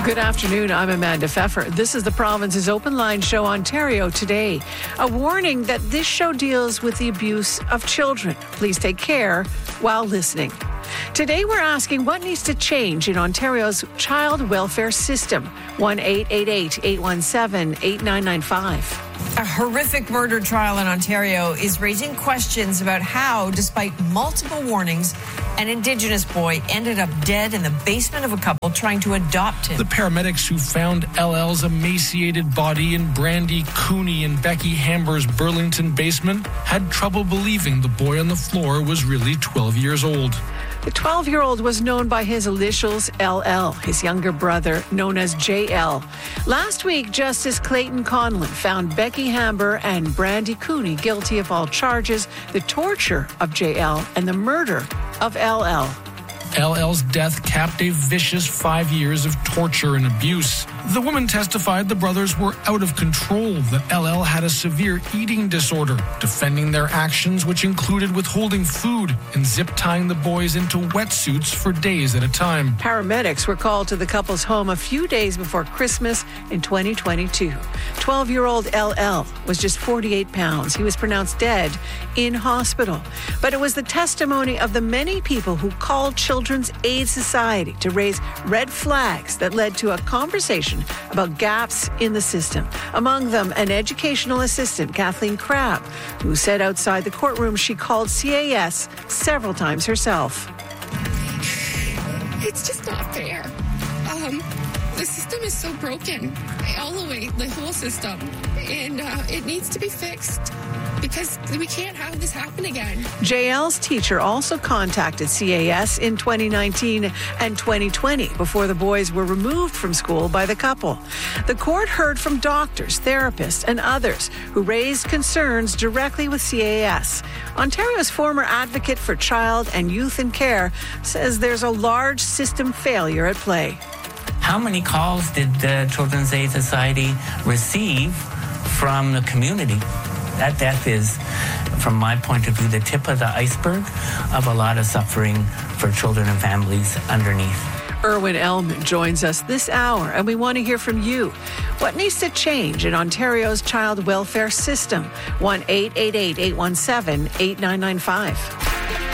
Good afternoon. I'm Amanda Pfeffer. This is the province's Open Line Show, Ontario Today. A warning that this show deals with the abuse of children. Please take care while listening. Today we're asking what needs to change in Ontario's child welfare system. 1-888-817-8995. A horrific murder trial in Ontario is raising questions about how, despite multiple warnings, an Indigenous boy ended up dead in the basement of a couple trying to adopt him. The paramedics who found LL's emaciated body in Brandy Cooney and Becky Hamber's Burlington basement had trouble believing the boy on the floor was really 12 years old. The 12-year-old was known by his initials LL, his younger brother known as JL. Last week, Justice Clayton Conlon found Becky Hamber and Brandy Cooney guilty of all charges, the torture of JL and the murder of LL. LL's death capped a vicious 5 years of torture and abuse. The woman testified the brothers were out of control, that LL had a severe eating disorder, defending their actions, which included withholding food and zip-tying the boys into wetsuits for days at a time. Paramedics were called to the couple's home a few days before Christmas in 2022. 12-year-old LL was just 48 pounds. He was pronounced dead in hospital. But it was the testimony of the many people who called Children's Aid Society to raise red flags that led to a conversation about gaps in the system. Among them, an educational assistant, Kathleen Crabb, who said outside the courtroom she called CAS several times herself. It's just not fair. The system is so broken, all the way, the whole system, and it needs to be fixed because we can't have this happen again. JL's teacher also contacted CAS in 2019 and 2020 before the boys were removed from school by the couple. The court heard from doctors, therapists, and others who raised concerns directly with CAS. Ontario's former advocate for child and youth in care says there's a large system failure at play. How many calls did the Children's Aid Society receive from the community? That death is, from my point of view, the tip of the iceberg of a lot of suffering for children and families underneath. Erwin Elman joins us this hour, and we want to hear from you. What needs to change in Ontario's child welfare system? 1-888-817-8995.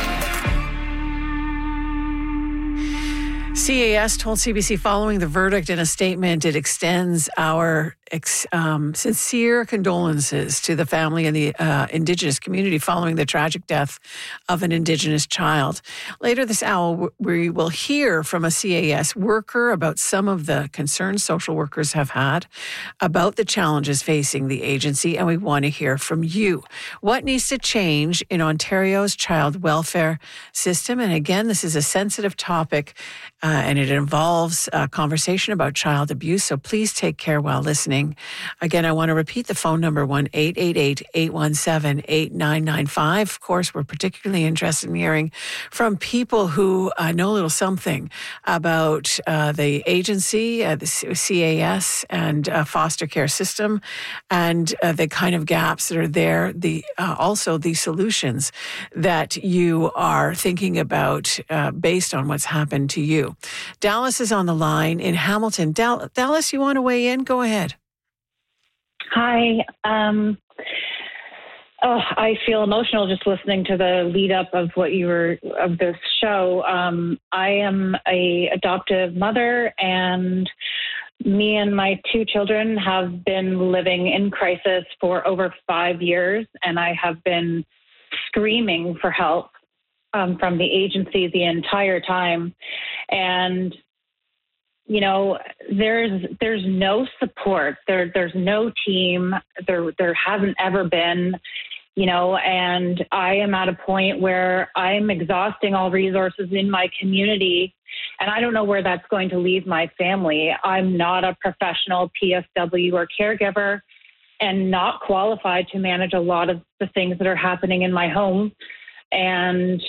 CAS told CBC following the verdict in a statement it extends our sincere condolences to the family and the Indigenous community following the tragic death of an Indigenous child. Later this hour, we will hear from a CAS worker about some of the concerns social workers have had about the challenges facing the agency, and we want to hear from you. What needs to change in Ontario's child welfare system? And again, this is a sensitive topic, and it involves a conversation about child abuse, so please take care while listening. Again, I want to repeat the phone number, 1-888-817-8995. Of course, we're particularly interested in hearing from people who know a little something about the agency, the CAS, and foster care system, and the kind of gaps that are there, also the solutions that you are thinking about based on what's happened to you. Dallas is on the line in Hamilton. Dallas, you want to weigh in? Go ahead. Hi. I feel emotional just listening to the lead up of of this show. I am a adoptive mother, and me and my two children have been living in crisis for over 5 years, and I have been screaming for help from the agency the entire time. And there's no support. There's no team. There hasn't ever been, and I am at a point where I'm exhausting all resources in my community, and I don't know where that's going to leave my family. I'm not a professional PSW or caregiver and not qualified to manage a lot of the things that are happening in my home. And,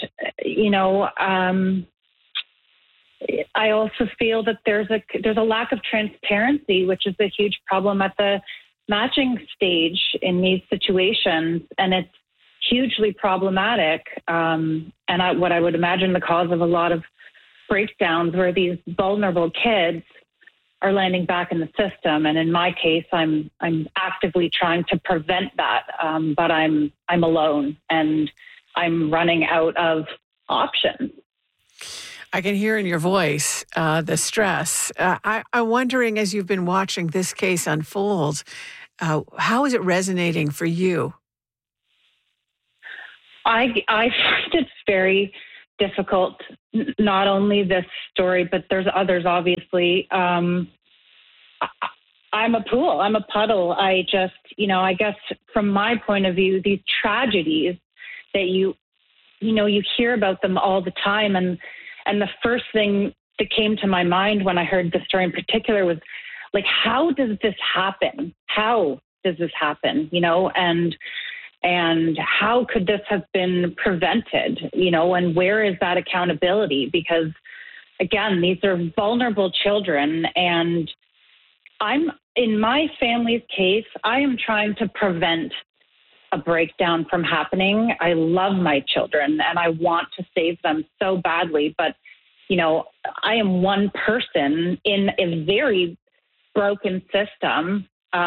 I also feel that there's a lack of transparency, which is a huge problem at the matching stage in these situations, and it's hugely problematic. What I would imagine the cause of a lot of breakdowns where these vulnerable kids are landing back in the system. And in my case, I'm actively trying to prevent that. But I'm alone and I'm running out of options. I can hear in your voice the stress. I'm wondering, as you've been watching this case unfold, how is it resonating for you? I find it's very difficult, not only this story, but there's others, obviously. I'm a pool. I'm a puddle. I just, I guess from my point of view, these tragedies that you hear about them all the time. And the first thing that came to my mind when I heard the story in particular was like, how does this happen? How does this happen? And how could this have been prevented? And where is that accountability? Because again, these are vulnerable children, and in my family's case, I am trying to prevent a breakdown from happening. I love my children and I want to save them so badly, but I am one person in a very broken system.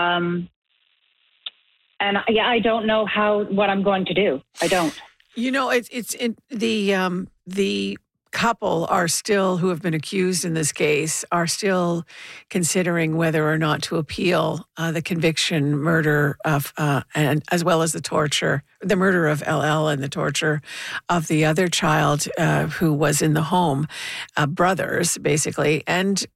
And I don't know what I'm going to do. I don't. It's in the couple are still, who have been accused in this case, are still considering whether or not to appeal the conviction, murder of, and as well as the murder of LL and the torture of the other child who was in the home, brothers basically, and.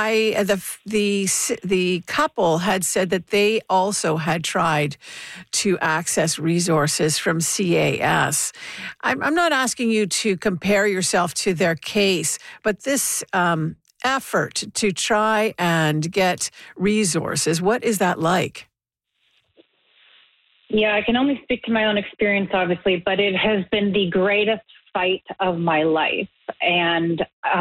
The couple had said that they also had tried to access resources from CAS. I'm not asking you to compare yourself to their case, but this effort to try and get resources, what is that like? Yeah, I can only speak to my own experience, obviously, but it has been the greatest fight of my life. And,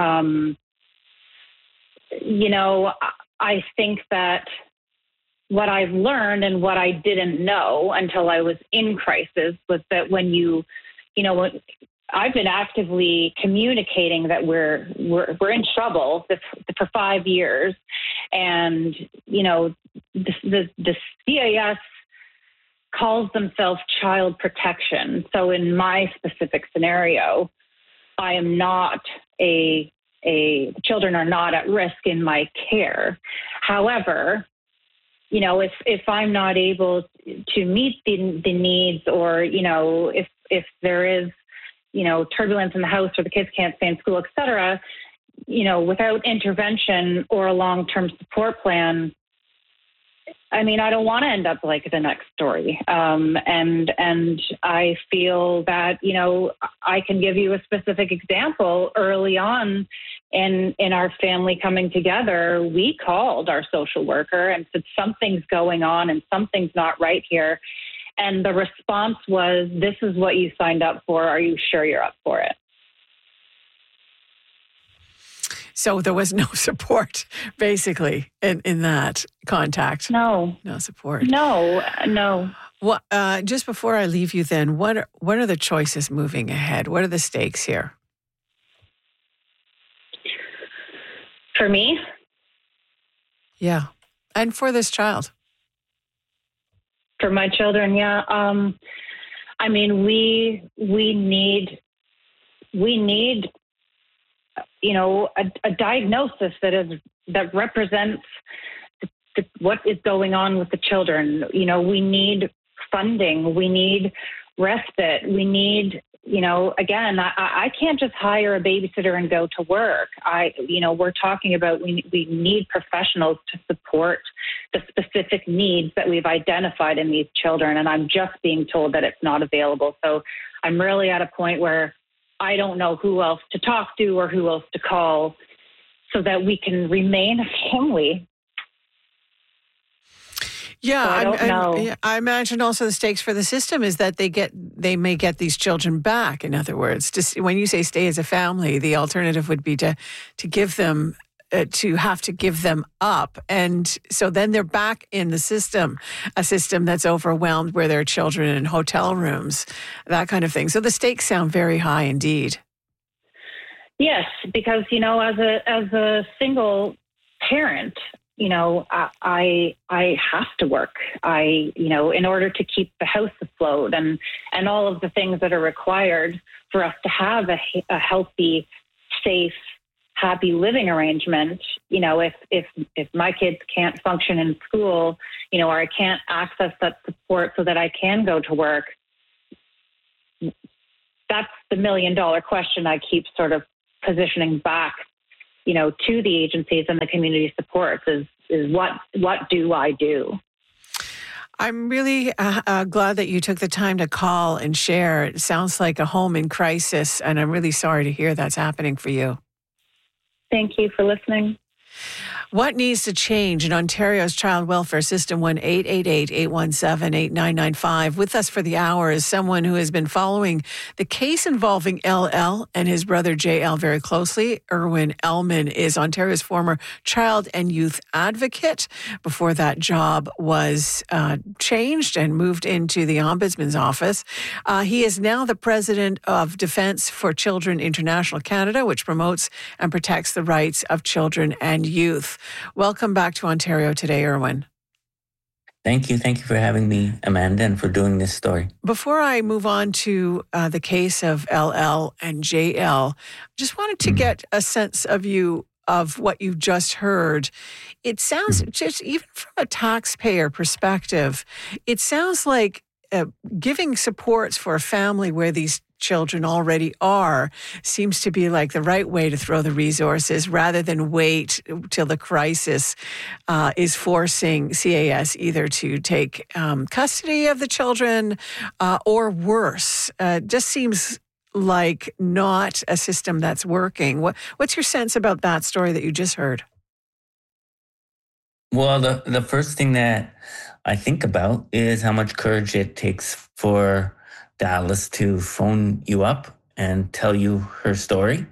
I think that what I've learned and what I didn't know until I was in crisis was that when I've been actively communicating that we're in trouble for 5 years, and the CAS calls themselves child protection. So in my specific scenario, I am not children are not at risk in my care. However, if I'm not able to meet the needs, or, if there is, turbulence in the house or the kids can't stay in school, et cetera, without intervention or a long-term support plan, I don't want to end up like the next story. And I feel that, I can give you a specific example. Early on in our family coming together, we called our social worker and said, something's going on and something's not right here. And the response was, this is what you signed up for. Are you sure you're up for it? So there was no support, basically, in that contact. No support. No. Well, just before I leave you, then, what are the choices moving ahead? What are the stakes here? For me? Yeah, and for this child. For my children, yeah. We need. A diagnosis that represents what is going on with the children. We need funding. We need respite. We need, again, I can't just hire a babysitter and go to work. We're talking about we need professionals to support the specific needs that we've identified in these children. And I'm just being told that it's not available. So I'm really at a point where I don't know who else to talk to or who else to call so that we can remain a family. Yeah, so I don't know. I imagine also the stakes for the system is that they may get these children back. In other words, when you say stay as a family, the alternative would be to give them to have to give them up. And so then they're back in the system, a system that's overwhelmed where there are children in hotel rooms, that kind of thing. So the stakes sound very high indeed. Yes, because, as a single parent, I have to work. In order to keep the house afloat and all of the things that are required for us to have a healthy, safe, happy living arrangement. If my kids can't function in school, or I can't access that support so that I can go to work, that's the $1 million question I keep sort of positioning back, to the agencies and the community supports is what do I do? I'm really glad that you took the time to call and share. It sounds like a home in crisis, and I'm really sorry to hear that's happening for you. Thank you for listening. What needs to change in Ontario's child welfare system? 1-888-817-8995. With us for the hour is someone who has been following the case involving LL and his brother JL very closely. Irwin Elman is Ontario's former child and youth advocate. Before that job was changed and moved into the Ombudsman's office. He is now the president of Defence for Children International Canada, which promotes and protects the rights of children and youth. Welcome back to Ontario Today, Irwin. Thank you. Thank you for having me, Amanda, and for doing this story. Before I move on to the case of LL and JL, just wanted to get a sense of you of what you've just heard. It sounds, just even from a taxpayer perspective, it sounds like giving supports for a family where these children already are seems to be like the right way to throw the resources rather than wait till the crisis is forcing CAS either to take custody of the children or worse. Just seems like not a system that's working. What's your sense about that story that you just heard? Well, the first thing that I think about is how much courage it takes for Dallas to phone you up and tell you her story.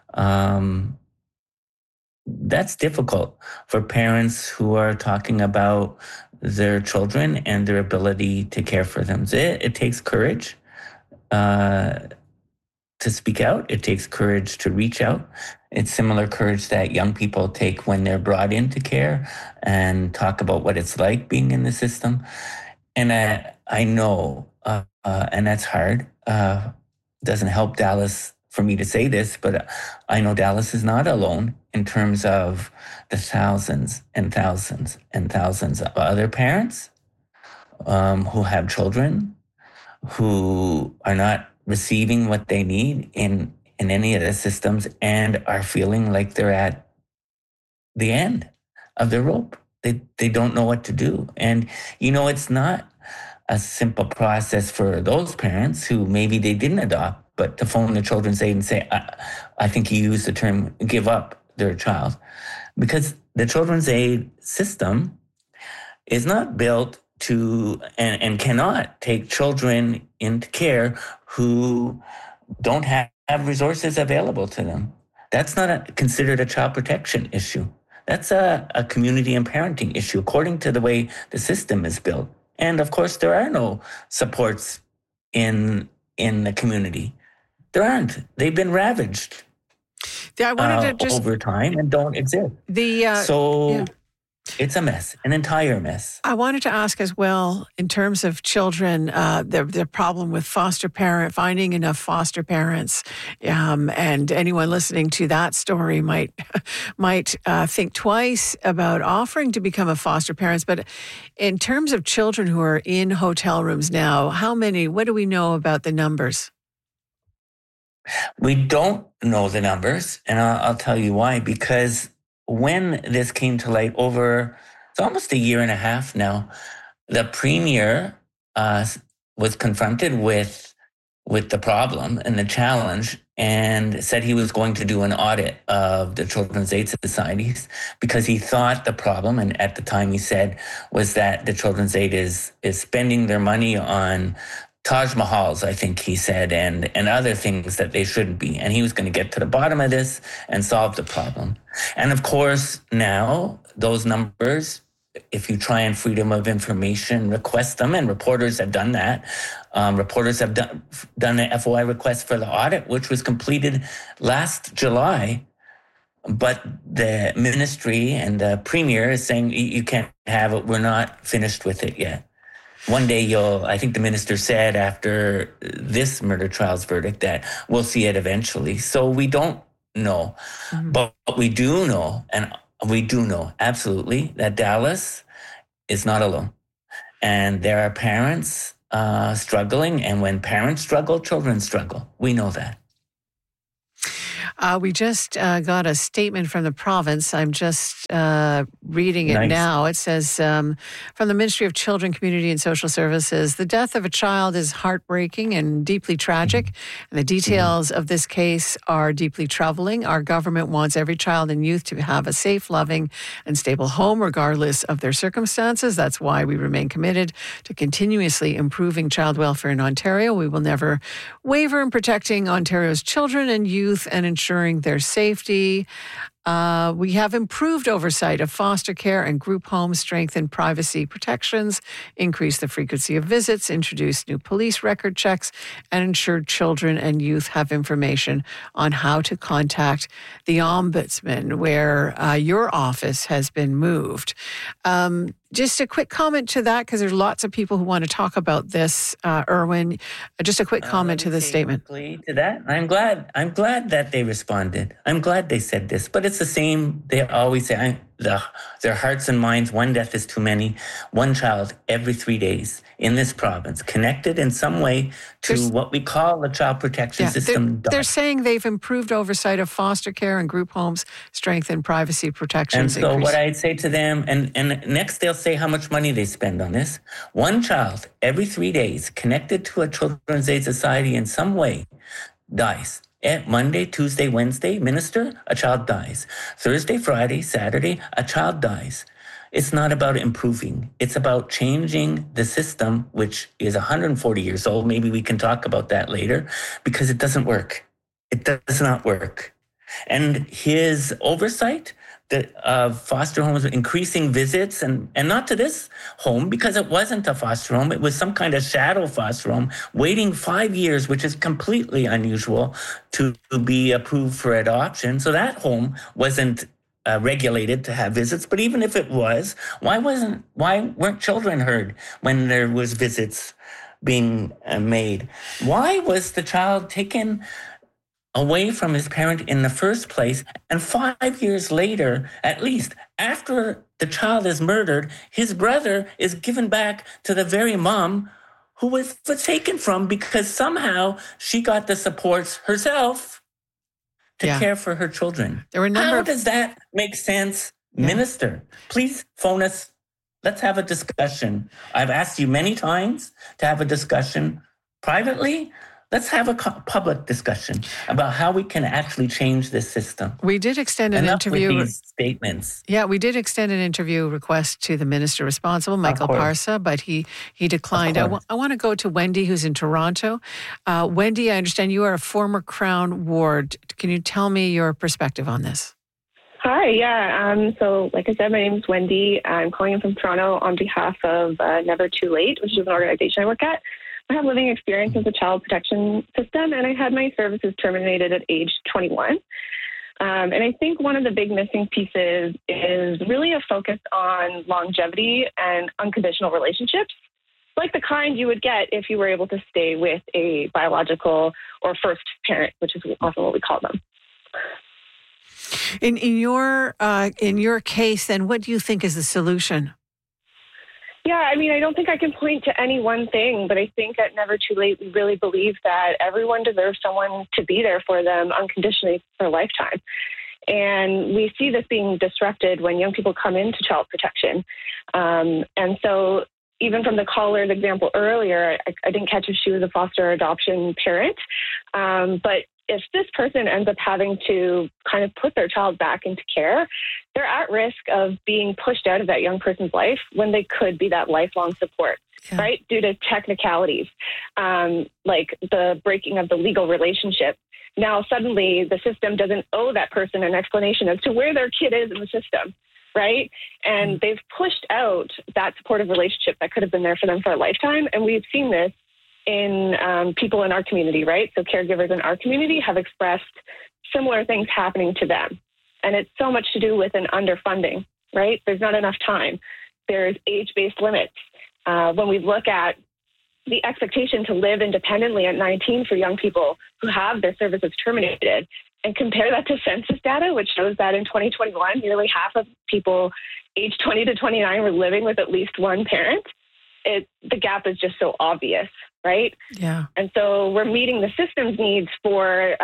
That's difficult for parents who are talking about their children and their ability to care for them. It takes courage to speak out. It takes courage to reach out. It's similar courage that young people take when they're brought into care and talk about what it's like being in the system. And I know, and that's hard. Doesn't help Dallas for me to say this, but I know Dallas is not alone in terms of the thousands and thousands and thousands of other parents who have children who are not receiving what they need in any of the systems and are feeling like they're at the end of their rope. They don't know what to do. And, it's not a simple process for those parents who maybe they didn't adopt, but to phone the Children's Aid and say, I think you used the term, give up their child. Because the Children's Aid system is not built to and cannot take children into care who don't have resources available to them. That's not considered a child protection issue. That's a community and parenting issue, according to the way the system is built. And of course, there are no supports in the community. There aren't. They've been ravaged over time and don't exist. It's a mess, an entire mess. I wanted to ask as well, in terms of children, the problem with finding enough foster parents, and anyone listening to that story might think twice about offering to become a foster parent. But in terms of children who are in hotel rooms now, how many? What do we know about the numbers? We don't know the numbers, and I'll tell you why. Because when this came to light it's almost a year and a half now, the premier was confronted with the problem and the challenge and said he was going to do an audit of the Children's Aid Societies because he thought the problem, and at the time he said, was that the Children's Aid is spending their money on Taj Mahals, I think he said, and other things that they shouldn't be. And he was going to get to the bottom of this and solve the problem. And of course, now those numbers, if you try and Freedom of Information request them, and reporters have done that. Reporters have done the FOI request for the audit, which was completed last July. But the ministry and the premier is saying you can't have it. We're not finished with it yet. One day I think the minister said after this murder trial's verdict that we'll see it eventually. So we don't know. But we do know, and we do know absolutely that Dallas is not alone. And there are parents struggling. And when parents struggle, children struggle. We know that. We just got a statement from the province. I'm just reading it now. It says, from the Ministry of Children, Community and Social Services, the death of a child is heartbreaking and deeply tragic, and the details of this case are deeply troubling. Our government wants every child and youth to have a safe, loving, and stable home, regardless of their circumstances. That's why we remain committed to continuously improving child welfare in Ontario. We will never waver in protecting Ontario's children and youth and ensuring their safety. We have improved oversight of foster care and group homes, strengthened privacy protections, increased the frequency of visits, introduced new police record checks, and ensured children and youth have information on how to contact the Ombudsman, where your office has been moved. Just a quick comment to that, because there's lots of people who want to talk about this. Erwin, just a quick comment to this statement. To that, I'm glad that they responded. I'm glad they said this, but it's the same. They always say their hearts and minds. One death is too many. One child every 3 days in this province, connected in some way to what we call the child protection system. They're saying they've improved oversight of foster care and group homes, strengthened privacy protections. And so what I'd say to them, and next they'll say how much money they spend on this. One child every 3 days connected to a Children's Aid Society in some way dies. Monday, Tuesday, Wednesday, minister, a child dies. Thursday, Friday, Saturday, a child dies. It's not about improving. It's about changing the system, which is 140 years old. Maybe we can talk about that later, because it doesn't work. It does not work. And his oversight of foster homes, increasing visits, and not to this home, because it wasn't a foster home. It was some kind of shadow foster home, waiting 5 years, which is completely unusual, to be approved for adoption. So that home wasn't regulated to have visits. But even if it was, why weren't children heard when there was visits being made? Why was the child taken away from his parent in the first place, and 5 years later, at least, after the child is murdered, his brother is given back to the very mom who was taken from, because somehow she got the supports herself to care for her children? How does that make sense? Minister, please phone us. Let's have a discussion. I've asked you many times to have a discussion privately. Let's have a public discussion about how we can actually change this system. We did extend an interview. With these statements. Yeah, we did extend an interview request to the minister responsible, Michael Parsa, but he declined. I want to go to Wendy, who's in Toronto. Wendy, I understand you are a former Crown ward. Can you tell me your perspective on this? Hi, yeah. So like I said, my name is Wendy. I'm calling in from Toronto on behalf of Never Too Late, which is an organization I work at. I have living experience with the child protection system, and I had my services terminated at age 21. And I think one of the big missing pieces is really a focus on longevity and unconditional relationships, like the kind you would get if you were able to stay with a biological or first parent, which is often what we call them. In your case, then, what do you think is the solution? Yeah, I mean, I don't think I can point to any one thing, but I think at Never Too Late, we really believe that everyone deserves someone to be there for them unconditionally for a lifetime. And we see this being disrupted when young people come into child protection. And so even from the caller's example earlier, I didn't catch if she was a foster or adoption parent, but if this person ends up having to kind of put their child back into care, they're at risk of being pushed out of that young person's life when they could be that lifelong support, right? Due to technicalities, like the breaking of the legal relationship. Now, suddenly, the system doesn't owe that person an explanation as to where their kid is in the system, right? And they've pushed out that supportive relationship that could have been there for them for a lifetime. And we've seen this in people in our community, right? So caregivers in our community have expressed similar things happening to them. And it's so much to do with an underfunding, right? There's not enough time. There's age-based limits. When we look at the expectation to live independently at 19 for young people who have their services terminated, and compare that to census data, which shows that in 2021, nearly half of people aged 20 to 29 were living with at least one parent, the gap is just so obvious, right? Yeah. And so we're meeting the system's needs for,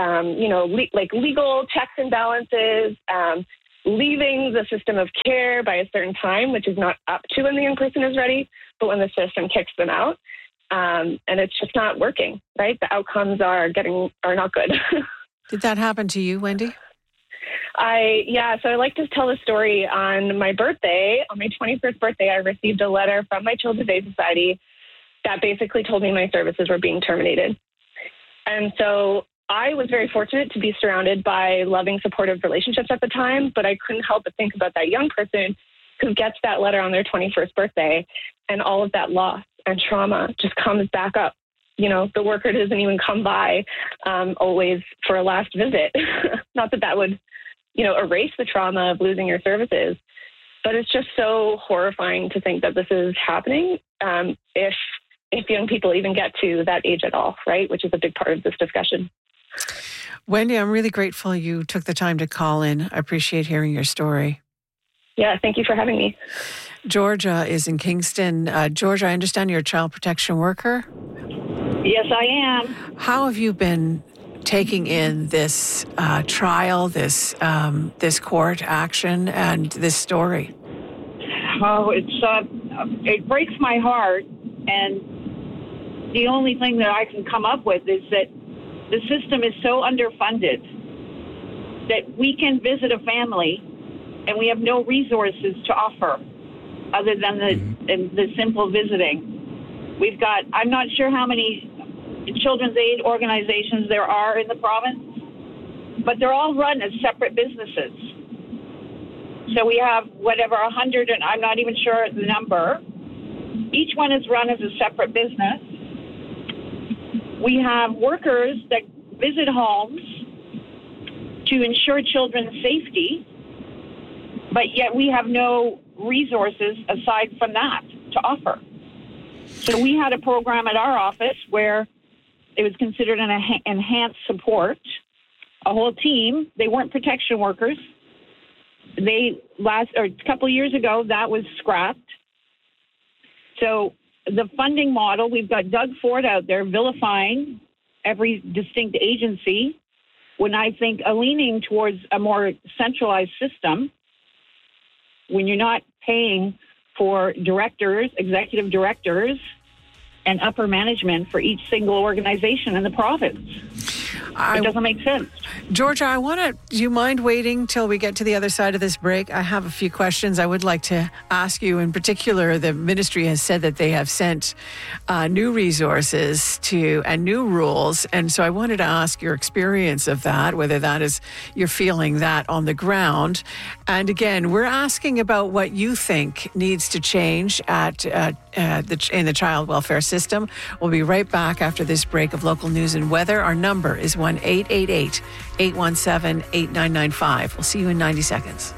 legal checks and balances, leaving the system of care by a certain time, which is not up to when the young person is ready, but when the system kicks them out. And it's just not working, right? The outcomes are not good. Did that happen to you, Wendy? So I like to tell the story. On my birthday, on my 21st birthday, I received a letter from my Children's Aid Society that basically told me my services were being terminated. And so I was very fortunate to be surrounded by loving, supportive relationships at the time, but I couldn't help but think about that young person who gets that letter on their 21st birthday, and all of that loss and trauma just comes back up. The worker doesn't even come by always for a last visit. Not that would, erase the trauma of losing your services, but it's just so horrifying to think that this is happening if young people even get to that age at all, right? Which is a big part of this discussion. Wendy, I'm really grateful you took the time to call in. I appreciate hearing your story. Yeah, thank you for having me. Georgia is in Kingston. Georgia, I understand you're a child protection worker. Yes, I am. How have you been taking in this trial, this court action, and this story? Oh, it breaks my heart, and the only thing that I can come up with is that the system is so underfunded that we can visit a family and we have no resources to offer other than the simple visiting. We've got, I'm not sure how many children's aid organizations there are in the province, but they're all run as separate businesses. So we have 100, and I'm not even sure the number. Each one is run as a separate business. We have workers that visit homes to ensure children's safety, but yet we have no resources aside from that to offer. So we had a program at our office where it was considered an enhanced support, a whole team. They weren't protection workers. A couple years ago, that was scrapped. So the funding model, we've got Doug Ford out there vilifying every distinct agency, when I think a leaning towards a more centralized system, when you're not paying for directors, executive directors, and upper management for each single organization in the province. It doesn't make sense. Georgia, do you mind waiting till we get to the other side of this break? I have a few questions I would like to ask you. In particular, the ministry has said that they have sent new resources and new rules. And so I wanted to ask your experience of that, whether that is you're feeling that on the ground. And again, we're asking about what you think needs to change in the child welfare system. We'll be right back after this break of local news and weather. Our number is 1-888-817-8995. We'll see you in 90 seconds.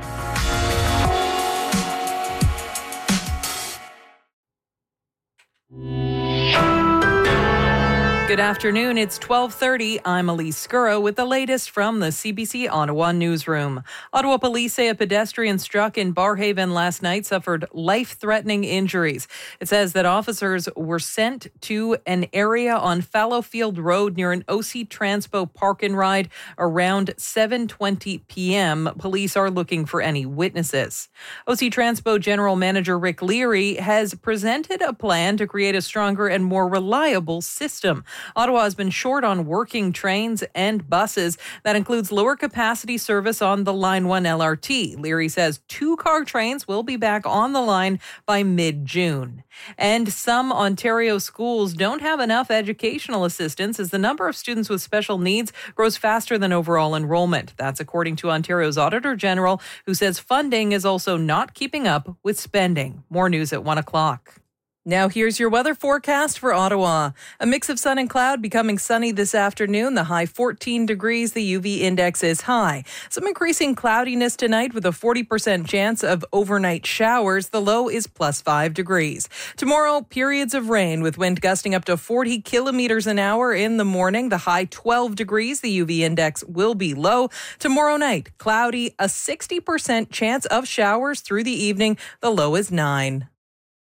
Good afternoon. It's 12:30. I'm Elise Scurro with the latest from the CBC Ottawa newsroom. Ottawa police say a pedestrian struck in Barrhaven last night suffered life-threatening injuries. It says that officers were sent to an area on Fallowfield Road near an OC Transpo park and ride around 7:20 p.m. Police are looking for any witnesses. OC Transpo General Manager Rick Leary has presented a plan to create a stronger and more reliable system. Ottawa has been short on working trains and buses. That includes lower capacity service on the Line 1 LRT. Leary says 2-car trains will be back on the line by mid-June. And some Ontario schools don't have enough educational assistance as the number of students with special needs grows faster than overall enrollment. That's according to Ontario's Auditor General, who says funding is also not keeping up with spending. More news at 1 o'clock. Now here's your weather forecast for Ottawa. A mix of sun and cloud becoming sunny this afternoon. The high 14 degrees. The UV index is high. Some increasing cloudiness tonight with a 40% chance of overnight showers. The low is plus 5 degrees. Tomorrow, periods of rain with wind gusting up to 40 kilometers an hour in the morning. The high 12 degrees. The UV index will be low. Tomorrow night, cloudy, a 60% chance of showers through the evening. The low is 9.